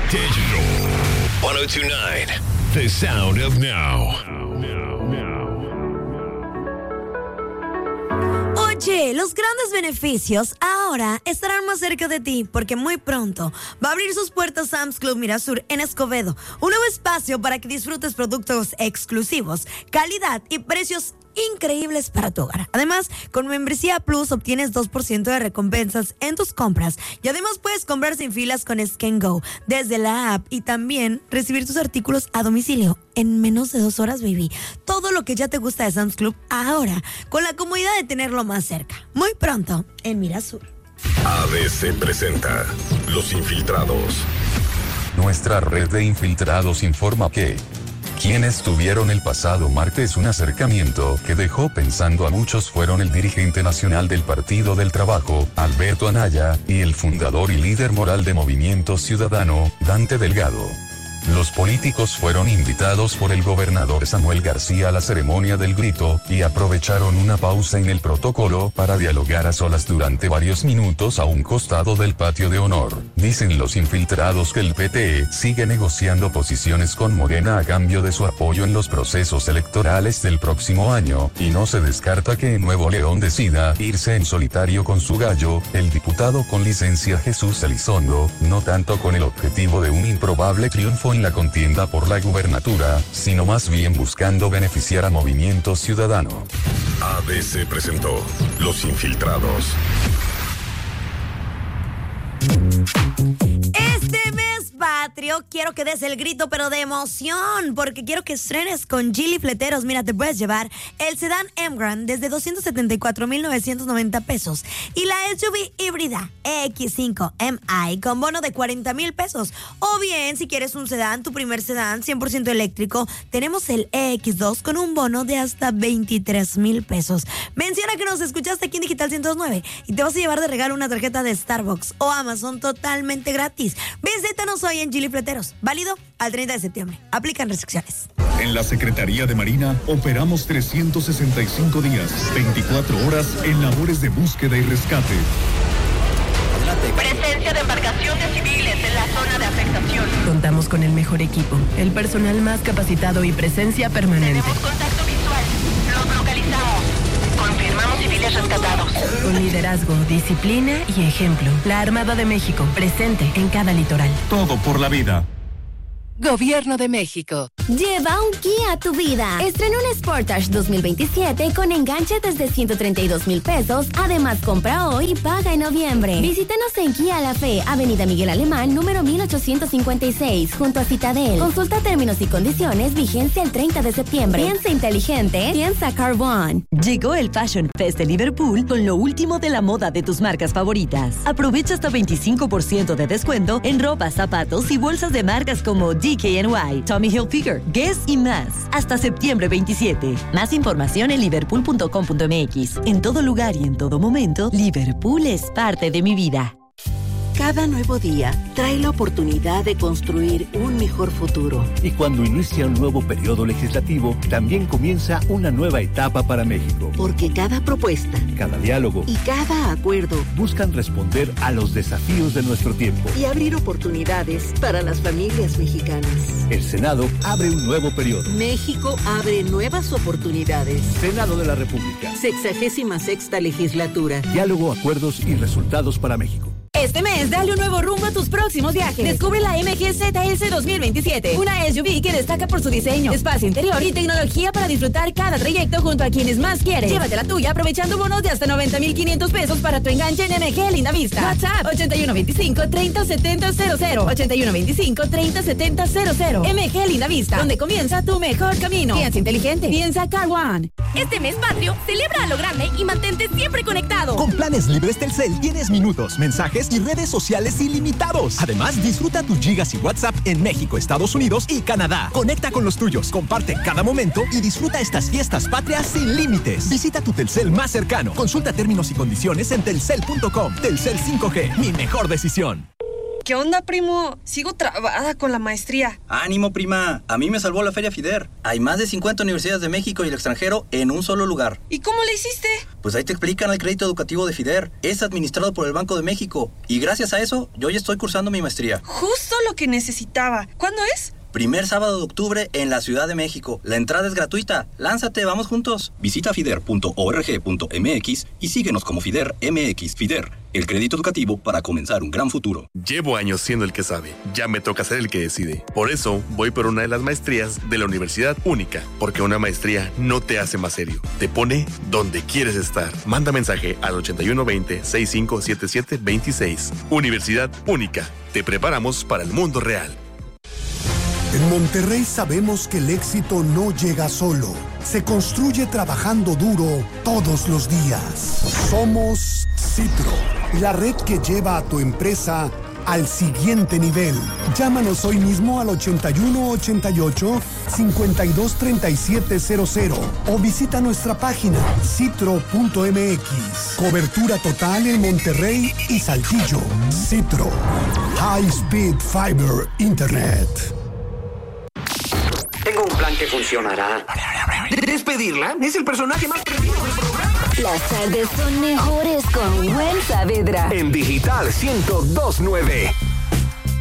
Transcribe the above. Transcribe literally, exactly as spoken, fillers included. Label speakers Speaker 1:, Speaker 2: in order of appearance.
Speaker 1: Digital one oh two point nine, the sound of now.
Speaker 2: Oye, los grandes beneficios ahora estarán más cerca de ti porque muy pronto va a abrir sus puertas Sam's Club Mirasur en Escobedo. Un nuevo espacio para que disfrutes productos exclusivos, calidad y precios increíbles para tu hogar. Además, con Membresía Plus obtienes dos por ciento de recompensas en tus compras y además puedes comprar sin filas con Scan Go desde la app y también recibir tus artículos a domicilio en menos de dos horas, baby. Todo lo que ya te gusta de Sam's Club ahora con la comodidad de tenerlo más cerca. Muy pronto en Mirasur.
Speaker 1: A B C presenta Los Infiltrados.
Speaker 3: Nuestra red de infiltrados informa que quienes tuvieron el pasado martes un acercamiento que dejó pensando a muchos fueron el dirigente nacional del Partido del Trabajo, Alberto Anaya, y el fundador y líder moral de Movimiento Ciudadano, Dante Delgado. Los políticos fueron invitados por el gobernador Samuel García a la ceremonia del grito, y aprovecharon una pausa en el protocolo para dialogar a solas durante varios minutos a un costado del patio de honor. Dicen los infiltrados que el P T E sigue negociando posiciones con Morena a cambio de su apoyo en los procesos electorales del próximo año, y no se descarta que en Nuevo León decida irse en solitario con su gallo, el diputado con licencia Jesús Elizondo, no tanto con el objetivo de un improbable triunfo en la contienda por la gubernatura, sino más bien buscando beneficiar a Movimiento Ciudadano.
Speaker 1: A B C presentó Los Infiltrados.
Speaker 2: Este mes patrio quiero que des el grito pero de emoción porque quiero que estrenes con Geely Fleteros. Mira, te puedes llevar el sedán M-Grand desde doscientos setenta y cuatro mil novecientos noventa pesos y la S U V híbrida E X cinco M I con bono de cuarenta mil pesos. O bien, si quieres un sedán, tu primer sedán cien por ciento eléctrico, tenemos el E X dos con un bono de hasta veintitrés mil pesos. Menciona que nos escuchaste aquí en Digital ciento dos punto nueve y te vas a llevar de regalo una tarjeta de Starbucks o Amazon totalmente gratis. Visítanos hoy en Geely Fleteros, válido al treinta de septiembre. Aplican restricciones.
Speaker 4: En la Secretaría de Marina operamos trescientos sesenta y cinco días, veinticuatro horas en labores de búsqueda y rescate.
Speaker 5: Presencia de embarcaciones civiles en la zona de afectación.
Speaker 6: Contamos con el mejor equipo, el personal más capacitado y presencia permanente.
Speaker 5: Tenemos contacto visual. Los localizamos. Confirmamos civiles rescatados.
Speaker 6: Con liderazgo, disciplina y ejemplo. La Armada de México, presente en cada litoral.
Speaker 4: Todo por la vida.
Speaker 7: Gobierno de México.
Speaker 8: Lleva un Kia a tu vida. Estrena un Sportage dos mil veintisiete con enganche desde ciento treinta y dos mil pesos. Además, compra hoy y paga en noviembre. Visítanos en Kia La Fe, Avenida Miguel Alemán, número mil ochocientos cincuenta y seis, junto a Citadel. Consulta términos y condiciones, vigencia el treinta de septiembre. Piensa inteligente, piensa Car One.
Speaker 9: Llegó el Fashion Fest de Liverpool con lo último de la moda de tus marcas favoritas. Aprovecha hasta veinticinco por ciento de descuento en ropa, zapatos y bolsas de marcas como D K N Y, Tommy Hilfiger, Guess y más. Hasta septiembre veintisiete. Más información en liverpool punto com punto m x. En todo lugar y en todo momento, Liverpool es parte de mi vida.
Speaker 10: Cada nuevo día trae la oportunidad de construir un mejor futuro.
Speaker 11: Y cuando inicia un nuevo periodo legislativo, también comienza una nueva etapa para México.
Speaker 10: Porque cada propuesta,
Speaker 11: cada diálogo
Speaker 10: y cada acuerdo
Speaker 11: buscan responder a los desafíos de nuestro tiempo
Speaker 10: y abrir oportunidades para las familias mexicanas.
Speaker 11: El Senado abre un nuevo periodo.
Speaker 10: México abre nuevas oportunidades.
Speaker 11: Senado de la República.
Speaker 10: Sexagésima sexta legislatura.
Speaker 11: Diálogo, acuerdos y resultados para México.
Speaker 12: Este mes, dale un nuevo rumbo a tus próximos viajes. Descubre la M G Z S dos mil veintisiete, una S U V que destaca por su diseño, espacio interior y tecnología para disfrutar cada trayecto junto a quienes más quieres. Llévate la tuya aprovechando bonos de hasta noventa mil quinientos pesos para tu enganche en M G Linda Vista. WhatsApp ochenta y uno veinticinco, treinta, setenta, cero cero. ochenta y uno veinticinco, treinta, setenta, cero cero. M G Linda Vista, donde comienza tu mejor camino. Piensa inteligente, piensa Car One.
Speaker 13: Este mes patrio, celebra a lo grande y mantente siempre conectado.
Speaker 14: Con planes libres Telcel tienes minutos, mensajes y redes sociales ilimitados. Además, disfruta tus gigas y WhatsApp en México, Estados Unidos y Canadá. Conecta con los tuyos, comparte cada momento y disfruta estas fiestas patrias sin límites. Visita tu Telcel más cercano. Consulta términos y condiciones en telcel punto com. Telcel cinco G, mi mejor decisión.
Speaker 15: ¿Qué onda, primo? Sigo trabada con la maestría.
Speaker 16: ¡Ánimo, prima! A mí me salvó la Feria FIDER. Hay más de cincuenta universidades de México y el extranjero en un solo lugar.
Speaker 15: ¿Y cómo le hiciste?
Speaker 16: Pues ahí te explican el crédito educativo de FIDER. Es administrado por el Banco de México. Y gracias a eso, yo ya estoy cursando mi maestría.
Speaker 15: Justo lo que necesitaba. ¿Cuándo es?
Speaker 16: Primer sábado de octubre en la Ciudad de México. La entrada es gratuita. Lánzate, vamos juntos. Visita fider punto org punto m x y síguenos como FIDER M X. FIDER, el crédito educativo para comenzar un gran futuro.
Speaker 17: Llevo años siendo el que sabe. Ya me toca ser el que decide. Por eso voy por una de las maestrías de la Universidad Única. Porque una maestría no te hace más serio. Te pone donde quieres estar. Manda mensaje al ochenta y uno veinte, sesenta y cinco setenta y siete veintiséis. Universidad Única. Te preparamos para el mundo real.
Speaker 18: En Monterrey sabemos que el éxito no llega solo, se construye trabajando duro todos los días. Somos Citro, la red que lleva a tu empresa al siguiente nivel. Llámanos hoy mismo al ochenta y uno ochenta y ocho, cincuenta y dos treinta y siete cero cero o visita nuestra página citro punto m x. Cobertura total en Monterrey y Saltillo. Citro, High Speed Fiber Internet.
Speaker 19: Tengo un plan que funcionará. ¿Despedirla? Es el personaje más prendido del programa.
Speaker 8: Las tardes son mejores con Gwen Saavedra.
Speaker 19: En Digital ciento dos punto nueve.